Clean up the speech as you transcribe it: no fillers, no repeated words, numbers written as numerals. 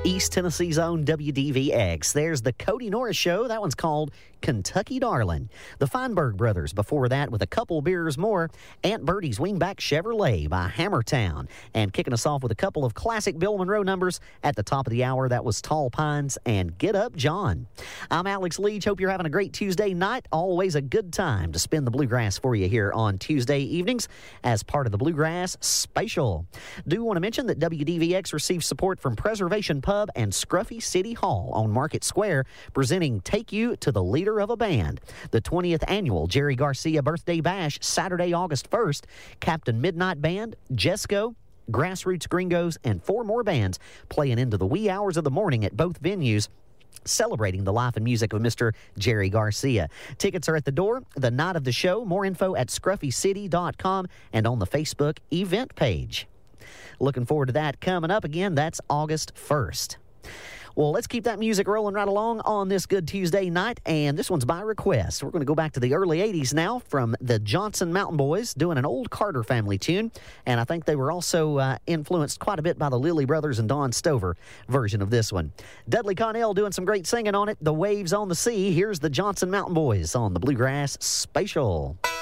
East Tennessee's own WDVX. There's the Cody Norris Show. That one's called Kentucky Darlin'. The Feinberg Brothers before that with a couple beers more. Aunt Bertie's Wingback Chevrolet by Hammertown. And kicking us off with a couple of classic Bill Monroe numbers at the top of the hour. That was Tall Pines and Get Up John. I'm Alex Leach. Hope you're having a great Tuesday night. Always a good time to spin the bluegrass for you here on Tuesday evenings as part of the Bluegrass Special. Do want to mention that WDVX receives support from Preservation Pub and Scruffy City Hall on Market Square, presenting Take You to the Leader of a Band. The 20th annual Jerry Garcia Birthday Bash, Saturday, August 1st. Captain Midnight Band, Jesco, Grassroots Gringos, and 4 more bands playing into the wee hours of the morning at both venues, celebrating the life and music of Mr. Jerry Garcia. Tickets are at the door the night of the show. More info at scruffycity.com and on the Facebook event page. Looking forward to that coming up again. That's August 1st. Well, let's keep that music rolling right along on this good Tuesday night, and this one's by request. We're going to go back to the early 80s now from the Johnson Mountain Boys doing an old Carter family tune, and I think they were also influenced quite a bit by the Lilly Brothers and Don Stover version of this one. Dudley Connell doing some great singing on it, The Waves on the Sea. Here's the Johnson Mountain Boys on the Bluegrass Special.